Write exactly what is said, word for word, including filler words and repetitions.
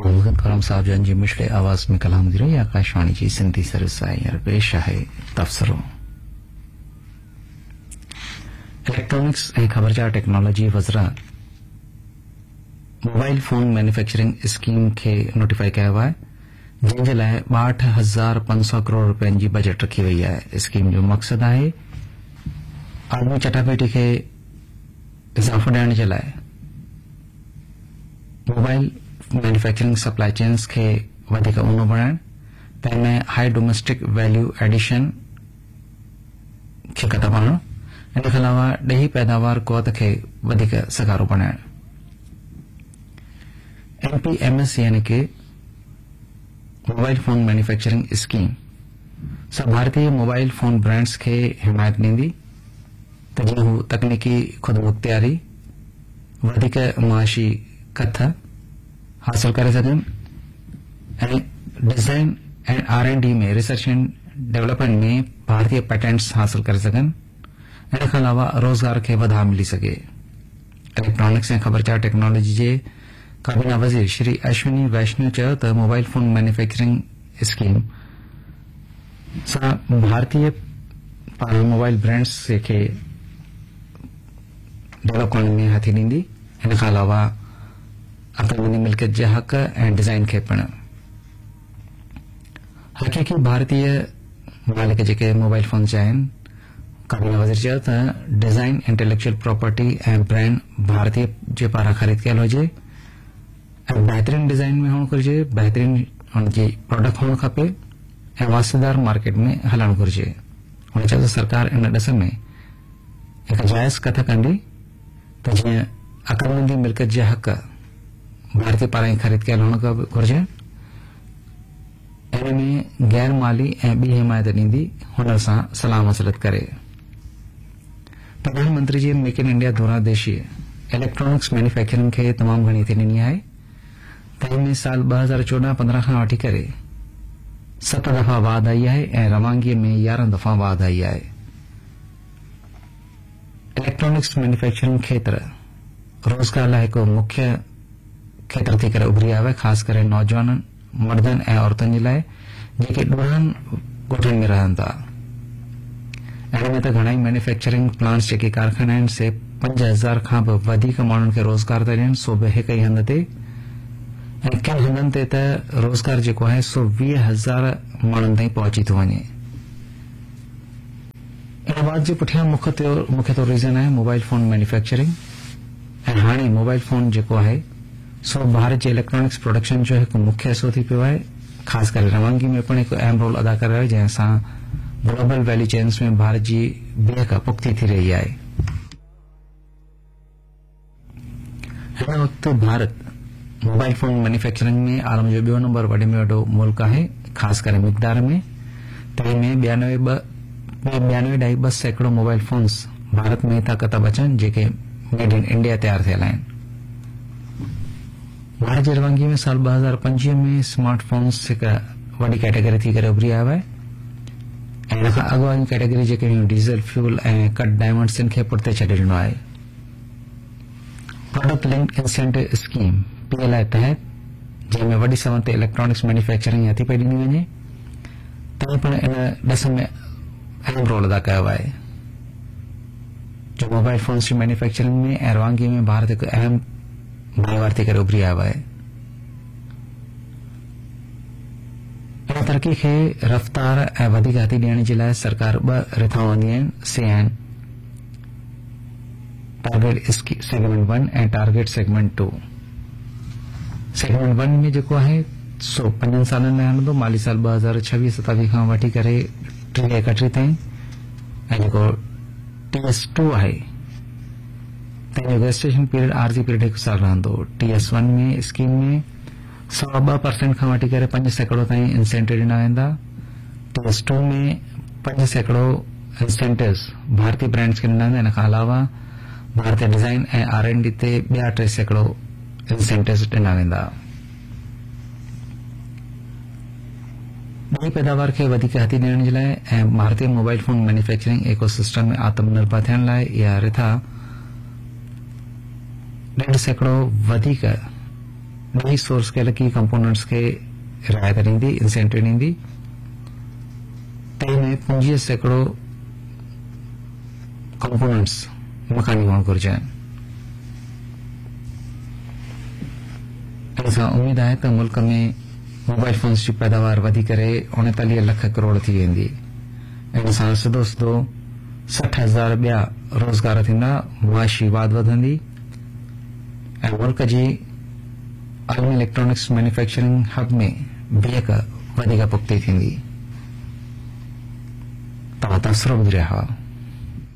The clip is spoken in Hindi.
करम साहब जन जी मिश्रे आवाज में कलाम दिरो या आकाशवाणी जी सिंधी सर्विस आहे यार पेश आहे तबसरो इलेक्ट्रॉनिक्स ऐं ख़बरचार technology वज़रा mobile phone manufacturing scheme खे नोटिफाई कयो आहे जंहिं जे लाइ ॿाहठि हज़ार पंज सौ करोड़ रुपयनि जी बजट रखी वई आहे। स्कीम जो मक़सदु आहे आलमी चटाभेटी खे इज़ाफ़ो ॾियण जे लाइ मोबाइल मैन्युफैक्चरिंग सप्लाई चेन्स खे वधीक Uno बणाइण, तंहिंमें high domestic value addition खे क़दम आणणु, इन खां अलावा ॾही पैदावार क़ुवत खे वधीक सगारो बणाइण। एमपीएमएस यानी कि मोबाइल फोन मैन्युफैक्चरिंग स्कीम सब भारतीय मोबाइल फोन ब्रांड्स खे हिमायत ॾींदी त जीअं हू तकनीकी खुद मुख्तियारी, वधीक मुआशी कथ हासिल करे सघनि ऐं design and are and D में रिसर्च एंड डेवलपमेंट में भारतीय पेटेंट्स हासिल करे सघनि। इन खां अलावा रोज़गार खे वधा मिली सघे। इलेक्ट्रॉनिक्स ऐं ख़बरचार टेक्नोलॉजी जे काबीना वज़ीर श्री अश्विनी वैष्णव चयो त मोबाइल फोन मैन्युफैक्चरिंग स्कीम सां भारतीय पारां मोबाइल ब्रांड्स खे डेवलप करण में हथी ॾींदी। इन खां अलावा अक़लमंदी मिल्कियत जे हक़ ऐं डिज़ाइन खे पिण हक़ीक़ी भारतीय मालिक जेके मोबाइल फोन जा आहिनि, काबीना वज़ीर चयो त डिज़ाइन इंटेलेक्चुअल प्रॉपर्टी ऐं ब्रांड भारतीय जे पारां ख़रीद कयल हुजे ऐं बहितरीन डिज़ाइन में हुअणु घुरिजे, बहितरीन हुनजी प्रोडक्ट हुअणु खपे ऐं वास्तेदार मार्केट में हलणु घुरिजे। हुन चयो त सरकार इन ॾिस में हिकु जाइज़ कथ कंदी त जीअं अक़लमंदी मिल्कियत जे हक़ भारतीय पारां ई ख़रीद कयल हुअणु घुरिजे, इन में गैर माली ऐं ॿी हिमायत ॾींदी हुनर सां सलाह मसलत करे। प्रधानमंत्री जी make in India दूरदेशी electronics manufacturing खे तमामु घणी थी ॾिनी आहे। तंहिंमें साल ॿ हज़ार चोॾहं पंद्रहं खां वठी करे सत दफ़ा वाध आई आहे ऐं रवानगीअ में यारहं दफ़ा वाध आई आहे। इलेक्ट्रॉनिक्स मैन्युफैक्चरिंग खेत्र रोज़गार लाइ हिकु मुख्य खेत्र थी करे उभरी आयो आहे, ख़ासि करे नौजवाननि, मर्दनि ऐं औरतुनि जे लाइ जेके ॾुरनि ॻोठनि में रहनि था। अहिड़े में त घणेई मैन्युफैक्चरिंग प्लांट्स जेके कारखाना आहिनि से पंज हज़ार खां बि वधीक माण्हुनि खे रोज़गार था ॾियनि, सो बि हिक ई हंध ते, ऐं किन हंधनि ते त रोज़गार जेको आहे सो वीह हज़ार माण्हुनि ताईं पहुची थो वञे। इन बात जे पुठियां मुख्य तौर रीज़न आहे मोबाइल फोन मैन्युफैक्चरिंग ऐं हाणे मोबाइल फोन जेको आहे सो भारत जे इलेक्ट्रॉनिक्स प्रोडक्शन जो हिकु मुख्य हिसो थी पियो आहे, ख़ासि करे रवानगी में पिण हिकु अहम रोल अदा करे रहियो आहे, जंहिंसां ग्लोबल वैल्यू चेन्स में भारत जी बीहक पुख़्ती थी रही आहे। हिन वक़्तु भारत मोबाइल फोन मैन्युफैक्चरिंग में आलम जो ॿियो नंबर वॾे में वॾो मुल्क आहे, ख़ासि करे मिक़दार में। तंहिंमें ॿियानवे ॿियानवे ॾाई ॿ सैकड़ो मोबाइल फोन्स भारत में था क़तब अचनि जेके मेड इन इंडिया तयार थियल आहिनि। भारत जी रवानगी में साल ॿ हज़ार पंजवीह में स्मार्टफोन्स हिकु वॾी कैटेगरी थी करे उभरी आयो आहे ऐं इन खां अॻु वारी कैटेगरी जेके हुयूं डीज़ल फ्यूल ऐं कट डायमंड्स खे पुठिते छॾे ॾिनो आहे। Product linked incentive scheme PLI तहत जंहिंमें वॾी सम ते इलेक्ट्रॉनिक्स मैन्युफैक्चरिंग हथी पई ॾिनी वञे, तंहिं पिण इन ॾिस में अहम रोल अदा कयो आहे जो मोबाइल फोन्स जी मैन्युफैक्चरिंग में ऐं रवानगी में भारत हिकु अहम भाईवार थी करे उभरी आयो आहे। इन तरक़ी खे रफ़्तार ऐं वधीक हथी ॾियण जे लाइ सरकार ॿ रिथाऊं आंदियूं आहिनि, से आहिनि टारगेट सेगमेंट वन ऐं target segment to. Segment one में जेको आहे सो पंजनि सालनि लाइ हलंदो, माली साल ॿ हज़ार छवीह सतावीह खां वठी करे टीह एकटीह ताईं, ऐं जेको टी एस टू आहे तंहिंजो रजिस्ट्रेशन पीरियड आरजी पीरियड हिकु साल रहंदो। टी एस वन में स्कीम में सवा ॿ परसेंट खां वठी करे पंज सैकड़ो ताईं इंसेंटिव ॾिना वेंदा। टी एस टू में पंज सैकड़ो इंसेंटिव्स भारतीय ब्रांड्स खे ॾिना वेंदा। इन खां अलावा भारतीय डिज़ाइन ऐं आर एन डी ते ॿिया टे सैकड़ो इंसेंटिव्स ॾिना वेंदा। नई पैदावार खे वधीक हथी ॾियण जे लाइ ऐं भारतीय मोबाइल फोन मैन्युफैक्चरिंग इकोसिस्टम में आत्मनिर्भर थियण लाइ इहा रिथा ॾेढ सैकड़ो वधीक नई सोर्स के की कंपोनेंट्स के रियायत ॾींदी इंसेंटिव ॾींदी तंहिंमें पूंजीअ सैकड़ो कंपोनेंट्स मकानी हुअणु घुरिजनि। असां उम्मीद आहे त मुल्क में मोबाइल फोन्स जी पैदावार वधी करे उणेतालीह लख करोड़ थी वेंदी। इन सां सिधो सिधो सठ हज़ार ॿिया रोज़गार थींदा, मुआशी वाध वधंदी ऐं मुल्क जी आलमी इलेक्ट्रॉनिक्स मैन्युफैक्चरिंग हब में बीहक वधीक पुख़्ती थींदी। तव्हां तासिरो ॿुधी रहिया हुआ।